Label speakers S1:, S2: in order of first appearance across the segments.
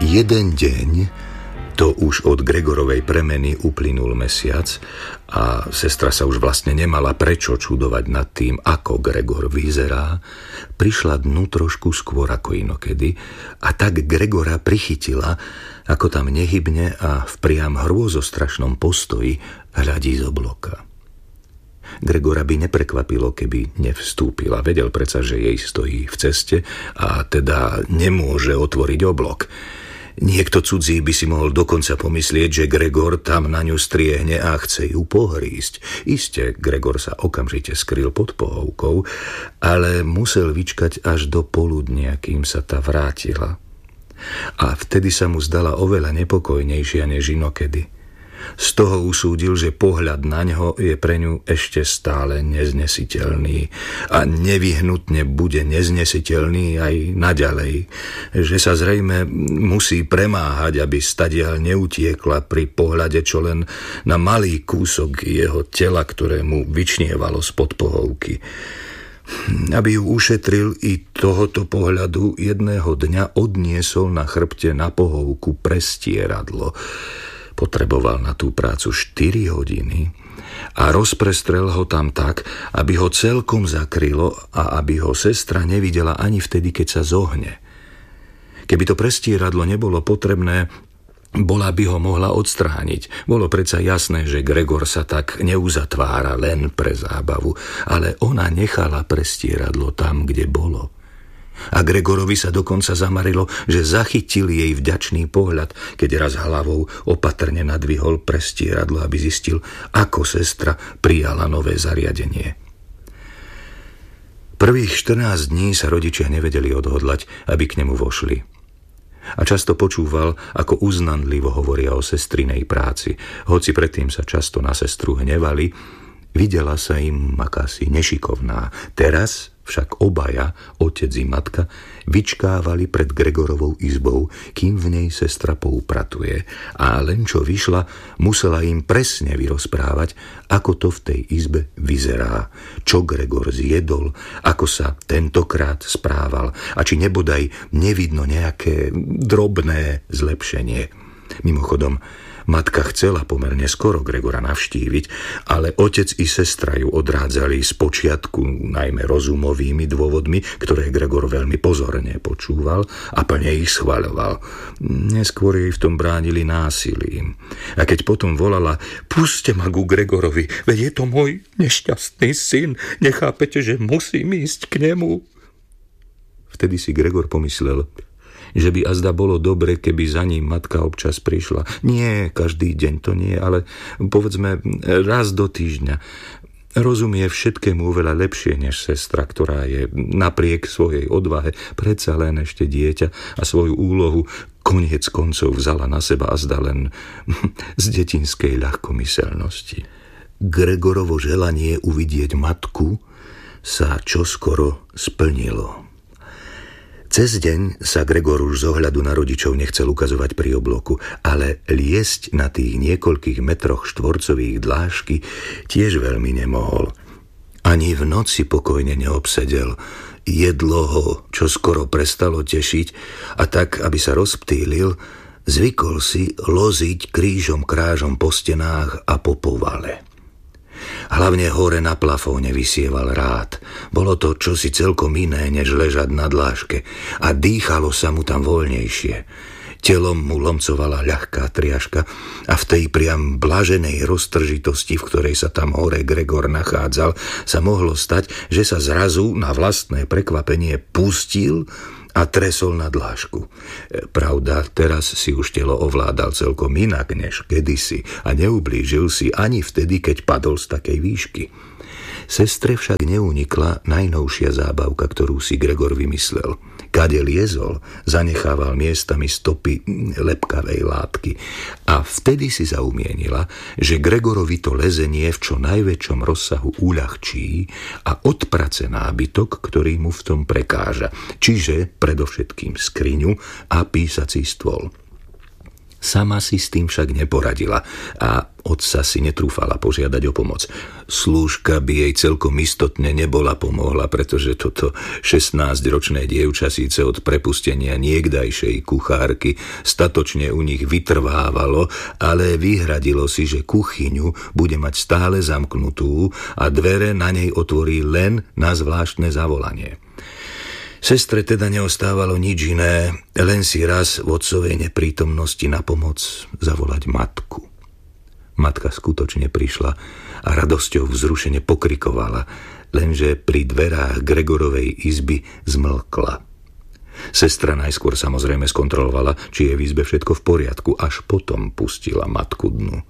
S1: Jeden deň, to už od Gregorovej premeny uplynul mesiac a sestra sa už vlastne nemala prečo čudovať nad tým, ako Gregor vyzerá, prišla dnu trošku skôr ako inokedy a tak Gregora prichytila, ako tam nehybne a v priam hrôzostrašnom postoji hľadí z obloka. Gregora by neprekvapilo, keby nevstúpila. Vedel predsa, že jej stojí v ceste a teda nemôže otvoriť oblok. Niekto cudzí by si mohol dokonca pomyslieť, že Gregor tam na ňu striehne a chce ju pohrísť. Iste, Gregor sa okamžite skryl pod pohovkou, ale musel vyčkať až do poludnia, kým sa tá vrátila. A vtedy sa mu zdala oveľa nepokojnejšia než inokedy. Z toho usúdil, že pohľad na ňo je pre ňu ešte stále neznesiteľný a nevyhnutne bude neznesiteľný aj naďalej, že sa zrejme musí premáhať, aby stadiaľ neutiekla pri pohľade čo len na malý kúsok jeho tela, ktoré mu vyčnievalo spod pohovky. Aby ju ušetril i tohoto pohľadu, jedného dňa odniesol na chrbte na pohovku prestieradlo. Potreboval na tú prácu 4 hodiny a rozprestrel ho tam tak, aby ho celkom zakrylo a aby ho sestra nevidela ani vtedy, keď sa zohne. Keby to prestieradlo nebolo potrebné, bola by ho mohla odstrániť. Bolo predsa jasné, že Gregor sa tak neuzatvára len pre zábavu, ale ona nechala prestieradlo tam, kde bolo. A Gregorovi sa dokonca zamarilo, že zachytil jej vďačný pohľad, keď raz hlavou opatrne nadvihol prestieradlo, aby zistil, ako sestra prijala nové zariadenie. Prvých 14 dní sa rodičia nevedeli odhodlať, aby k nemu vošli. A často počúval, ako uznanlivo hovoria o sestrinej práci. Hoci predtým sa často na sestru hnevali, videla sa im akási nešikovná. Teraz však obaja, otec i matka, vyčkávali pred Gregorovou izbou, kým v nej sestra poupratuje. A len čo vyšla, musela im presne vyrozprávať, ako to v tej izbe vyzerá, čo Gregor zjedol, ako sa tentokrát správal a či nebodaj nevidno nejaké drobné zlepšenie. Mimochodom, matka chcela pomerne skoro Gregora navštíviť, ale otec i sestra ju odrádzali z počiatku najmä rozumovými dôvodmi, ktoré Gregor veľmi pozorne počúval a plne ich schvaľoval. Neskôr jej v tom bránili násilím. A keď potom volala: "Puste ma ku Gregorovi, veď je to môj nešťastný syn, nechápete, že musím ísť k nemu?" Vtedy si Gregor pomyslel, že by azda bolo dobre, keby za ním matka občas prišla. Nie každý deň, to nie, ale povedzme raz do týždňa. Rozumie všetkému oveľa lepšie než sestra, ktorá je napriek svojej odvahe predsa len ešte dieťa a svoju úlohu koniec koncov vzala na seba azda len z detinskej ľahkomyselnosti. Gregorovo želanie uvidieť matku sa čoskoro splnilo. Cez deň sa Gregor už z ohľadu na rodičov nechcel ukazovať pri obloku, ale liesť na tých niekoľkých metroch štvorcových dlážky tiež veľmi nemohol. Ani v noci pokojne neobsedel. Jedlo ho čoskoro prestalo tešiť a tak, aby sa rozptýlil, zvykol si loziť krížom krážom po stenách a po povale. Hlavne hore na plafóne vysieval rád. Bolo to čosi celkom iné, než ležať na dláške a dýchalo sa mu tam voľnejšie. Telom mu lomcovala ľahká triaška a v tej priam blaženej roztržitosti, v ktorej sa tam hore Gregor nachádzal, sa mohlo stať, že sa zrazu na vlastné prekvapenie pustil a tresol na dlášku. Pravda, teraz si už telo ovládal celkom inak než kedysi a neublížil si ani vtedy, keď padol z takej výšky. Sestre však neunikla najnovšia zábavka, ktorú si Gregor vymyslel. Kade liezol, zanechával miestami stopy lepkavej látky a vtedy si zaumienila, že Gregorovi to lezenie v čo najväčšom rozsahu uľahčí a odprace nábytok, ktorý mu v tom prekáža, čiže predovšetkým skriňu a písací stôl. Sama si s tým však neporadila a otca si netrúfala požiadať o pomoc. Slúžka by jej celkom istotne nebola pomohla, pretože toto 16-ročné dievča síce od prepustenia niekdajšej kuchárky statočne u nich vytrvávalo, ale vyhradilo si, že kuchyňu bude mať stále zamknutú a dvere na nej otvorí len na zvláštne zavolanie. Sestre teda neostávalo nič iné, len si raz v otcovej neprítomnosti na pomoc zavolať matku. Matka skutočne prišla a radosťou vzrušene pokrikovala, lenže pri dverách Gregorovej izby zmlkla. Sestra najskôr samozrejme skontrolovala, či je v izbe všetko v poriadku, až potom pustila matku dnu.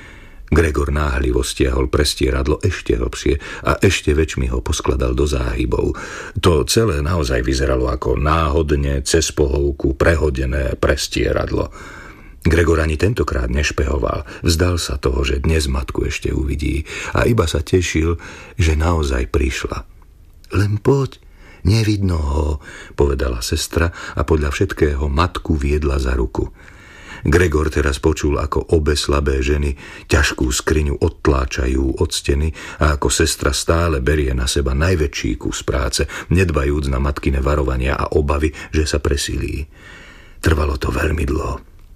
S1: Gregor náhlivo stiahol prestieradlo ešte hlbšie a ešte väčšmi ho poskladal do záhybov. To celé naozaj vyzeralo ako náhodne cez pohovku prehodené prestieradlo. Gregor ani tentokrát nešpehoval, vzdal sa toho, že dnes matku ešte uvidí a iba sa tešil, že naozaj prišla. Len poď, nevidno ho, povedala sestra a podľa všetkého matku viedla za ruku. Gregor teraz počul, ako obe slabé ženy ťažkú skriňu odtláčajú od steny a ako sestra stále berie na seba najväčší kus práce, nedbajúc na matkine varovania a obavy, že sa presilí. Trvalo to veľmi dlho.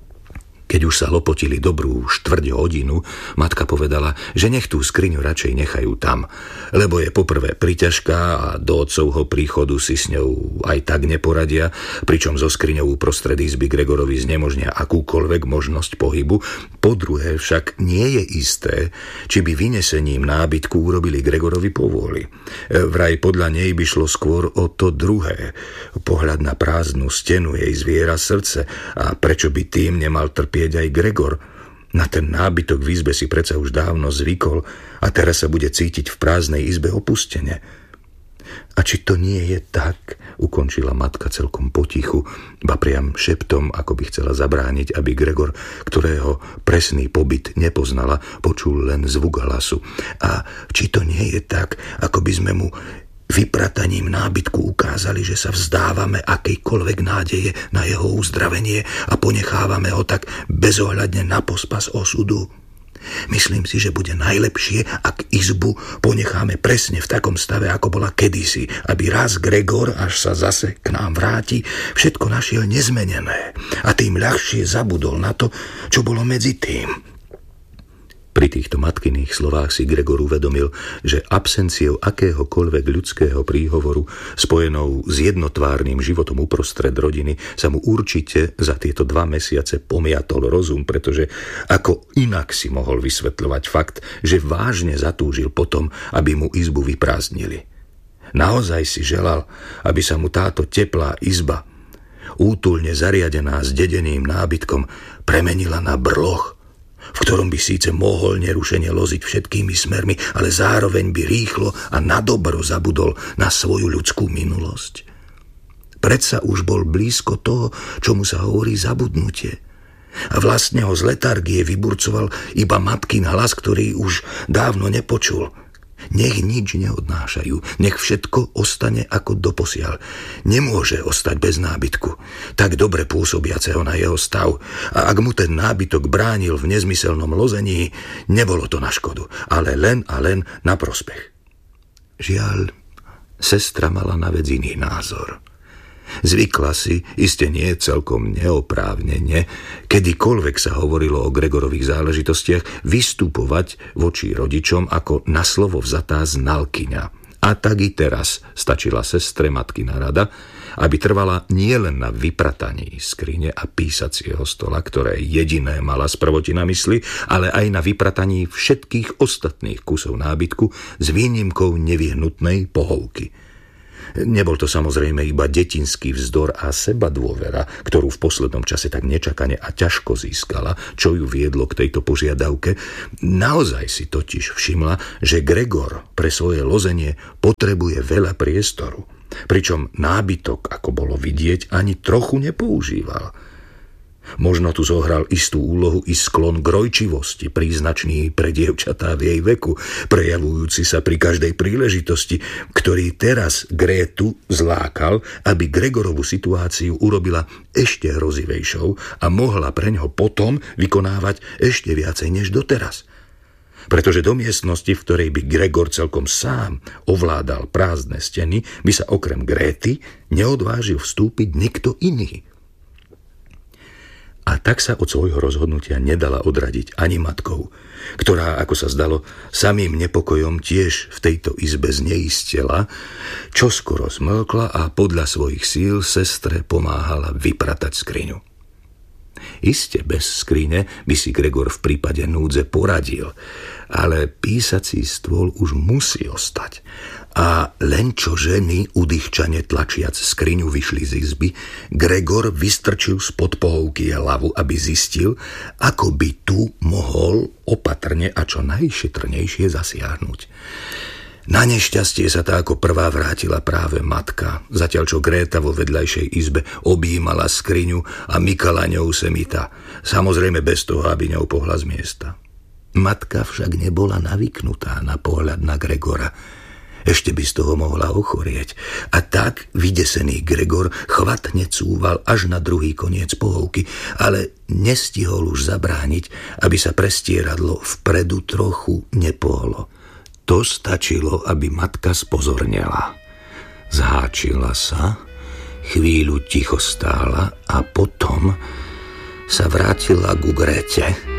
S1: Keď už sa lopotili dobrú štvrť hodinu, matka povedala, že nech tú skriňu radšej nechajú tam, lebo je poprvé priťažká a do otcovho príchodu si s ňou aj tak neporadia, pričom zo skriňou uprostred izby Gregorovi znemožnia akúkoľvek možnosť pohybu. Po druhé však nie je isté, či by vynesením nábytku urobili Gregorovi povôli. Vraj podľa nej by šlo skôr o to druhé. Pohľad na prázdnu stenu jej zviera srdce a prečo by tým nemal trpieť aj Gregor. Na ten nábytok v izbe si predsa už dávno zvykol a teraz sa bude cítiť v prázdnej izbe opustene. A či to nie je tak, ukončila matka celkom potichu, ba priam šeptom, ako by chcela zabrániť, aby Gregor, ktorého presný pobyt nepoznala, počul len zvuk hlasu. A či to nie je tak, ako by sme mu vyprataním nábytku ukázali, že sa vzdávame akejkoľvek nádeje na jeho uzdravenie a ponechávame ho tak bezohľadne na pospas osudu. Myslím si, že bude najlepšie, ak izbu ponecháme presne v takom stave, ako bola kedysi, aby raz Gregor, až sa zase k nám vráti, všetko našiel nezmenené a tým ľahšie zabudol na to, čo bolo medzi tým. Pri týchto matkyných slovách si Gregor uvedomil, že absenciou akéhokoľvek ľudského príhovoru spojenou s jednotvárnym životom uprostred rodiny sa mu určite za tieto 2 mesiace pomiatol rozum, pretože ako inak si mohol vysvetľovať fakt, že vážne zatúžil potom, aby mu izbu vyprázdnili. Naozaj si želal, aby sa mu táto teplá izba, útulne zariadená s dedeným nábytkom, premenila na brloh, v ktorom by síce mohol nerušene loziť všetkými smermi, ale zároveň by rýchlo a nadobro zabudol na svoju ľudskú minulosť. Predsa už bol blízko toho, čomu sa hovorí zabudnutie. A vlastne ho z letargie vyburcoval iba matkin hlas, ktorý už dávno nepočul. Nech nič neodnášajú, nech všetko ostane ako doposiaľ. Nemôže ostať bez nábytku, tak dobre pôsobiaceho na jeho stav. A ak mu ten nábytok bránil v nezmyselnom lození, nebolo to na škodu, ale len a len na prospech. Žiaľ, sestra mala na vec iný názor. Zvykla si, iste nie celkom neoprávnene, kedykoľvek sa hovorilo o Gregorových záležitostiach, vystupovať voči rodičom ako na slovo vzatá znalkyňa. A tak i teraz stačila sestre matkina rada, aby trvala nielen na vyprataní skrine a písacieho stola, ktoré jediné mala sprvoti na mysli, ale aj na vyprataní všetkých ostatných kusov nábytku s výnimkou nevyhnutnej pohovky. Nebol to samozrejme iba detinský vzdor a sebadôvera, ktorú v poslednom čase tak nečakane a ťažko získala, čo ju viedlo k tejto požiadavke. Naozaj si totiž všimla, že Gregor pre svoje lozenie potrebuje veľa priestoru, pričom nábytok, ako bolo vidieť, ani trochu nepoužíval. Možno tu zohral istú úlohu i sklon k rojčivosti, príznačný pre dievčatá v jej veku, prejavujúci sa pri každej príležitosti, ktorý teraz Grétu zlákal, aby Gregorovú situáciu urobila ešte hrozivejšou a mohla preňho potom vykonávať ešte viacej než doteraz. Pretože do miestnosti, v ktorej by Gregor celkom sám ovládal prázdne steny, by sa okrem Gréty neodvážil vstúpiť nikto iný. A tak sa od svojho rozhodnutia nedala odradiť ani matkou, ktorá, ako sa zdalo, samým nepokojom tiež v tejto izbe zneistela, čoskoro zmlkla a podľa svojich síl sestre pomáhala vypratať skriňu. Iste bez skrine by si Gregor v prípade núdze poradil, ale písací stôl už musí ostať. A len čo ženy udýchčane tlačiac skriňu vyšli z izby, Gregor vystrčil spod pohovky hlavu, aby zistil, ako by tu mohol opatrne a čo najšetrnejšie zasiahnuť. Na nešťastie sa tá ako prvá vrátila práve matka, zatiaľ čo Gréta vo vedľajšej izbe objímala skriňu a mykala ňou semita, samozrejme bez toho, aby ňou pohla z miesta. Matka však nebola navyknutá na pohľad na Gregora. Ešte by z toho mohla ochorieť. A tak vydesený Gregor chvatne cúval až na druhý koniec pohovky, ale nestihol už zabrániť, aby sa prestieradlo vpredu trochu nepohlo. To stačilo, aby matka spozornela. Zháčila sa, chvíľu ticho stála a potom sa vrátila ku Gréte